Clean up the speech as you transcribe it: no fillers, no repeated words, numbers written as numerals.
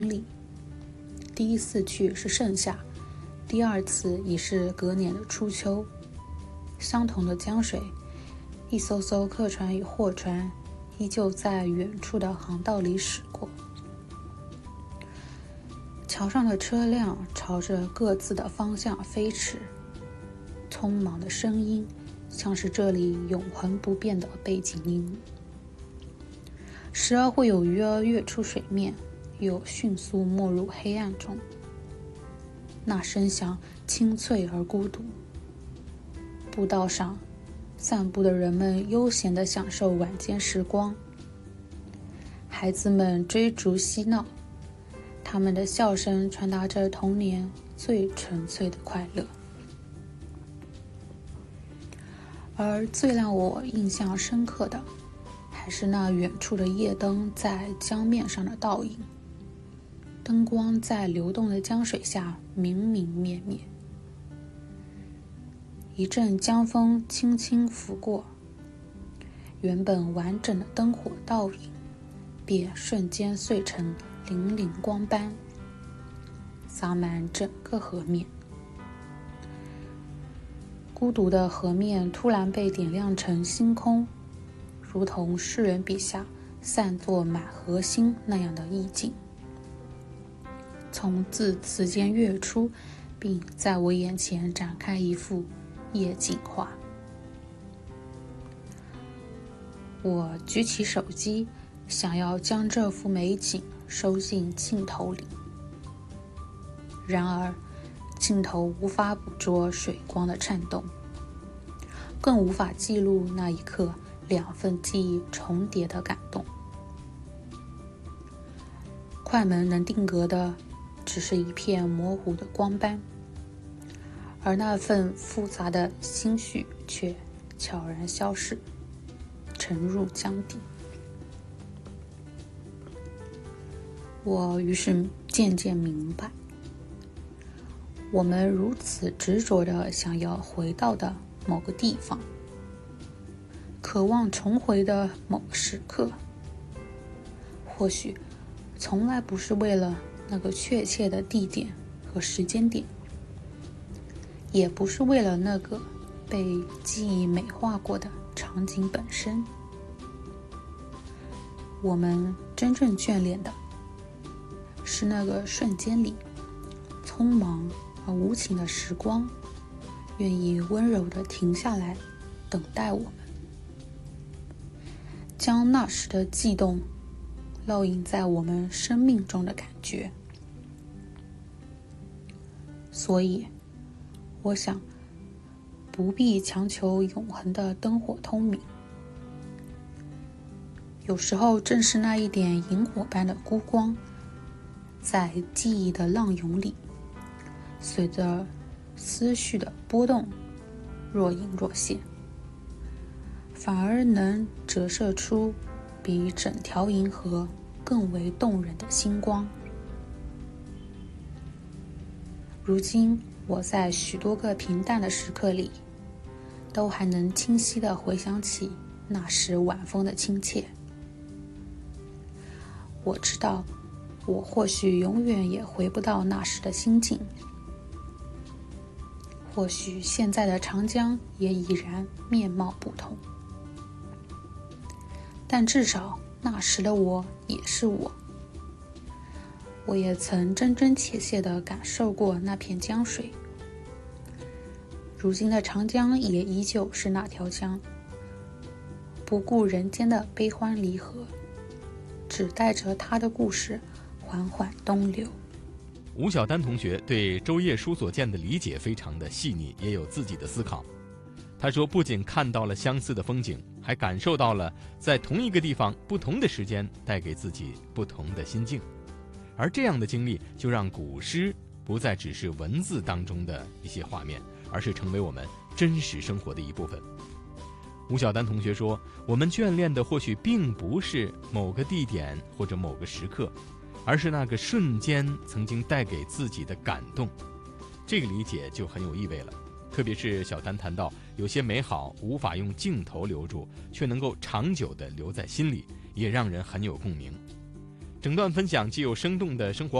历。第一次去是盛夏，第二次已是隔年的初秋。相同的江水，一艘艘客船与货船依旧在远处的航道里驶过。桥上的车辆朝着各自的方向飞驰，匆忙的声音像是这里永恒不变的背景音。时而会有鱼儿跃出水面，又迅速没入黑暗中。那声响清脆而孤独。步道上散步的人们悠闲地享受晚间时光，孩子们追逐嬉闹，他们的笑声传达着童年最纯粹的快乐。而最让我印象深刻的，还是那远处的夜灯在江面上的倒影。灯光在流动的江水下明明灭灭，一阵江风轻轻拂过，原本完整的灯火倒影便瞬间碎成粼粼光斑，洒满整个河面。孤独的河面突然被点亮成星空，如同诗人笔下散作满河星那样的意境，从字词间跃出，并在我眼前展开一幅夜景画。我举起手机，想要将这幅美景收进镜头里，然而镜头无法捕捉水光的颤动，更无法记录那一刻两份记忆重叠的感动。快门能定格的只是一片模糊的光斑，而那份复杂的心绪却悄然消逝，沉入江底。我于是渐渐明白，我们如此执着地想要回到的某个地方，渴望重回的某个时刻，或许从来不是为了那个确切的地点和时间点，也不是为了那个被记忆美化过的场景本身。我们真正眷恋的是那个瞬间里匆忙而无情的时光，愿意温柔地停下来等待我们，将那时的悸动烙印在我们生命中的感觉。所以我想，不必强求永恒的灯火通明，有时候正是那一点萤火般的孤光，在记忆的浪涌里，随着思绪的波动若隐若现，反而能折射出比整条银河更为动人的星光。如今我在许多个平淡的时刻里，都还能清晰地回想起那时晚风的亲切。我知道我或许永远也回不到那时的心境，或许现在的长江也已然面貌不同，但至少那时的我也是我。我也曾真真切切地感受过那片江水，如今的长江也依旧是那条江，不顾人间的悲欢离合，只带着他的故事缓缓东流。 吴晓丹同学对周夜书所见的理解非常的细腻，也有自己的思考。他说，不仅看到了相似的风景，还感受到了在同一个地方不同的时间带给自己不同的心境，而这样的经历就让古诗不再只是文字当中的一些画面，而是成为我们真实生活的一部分。吴晓丹同学说，我们眷恋的或许并不是某个地点或者某个时刻，而是那个瞬间曾经带给自己的感动。这个理解就很有意味了，特别是小丹谈到有些美好无法用镜头留住，却能够长久地留在心里，也让人很有共鸣。 整段分享既有生动的生活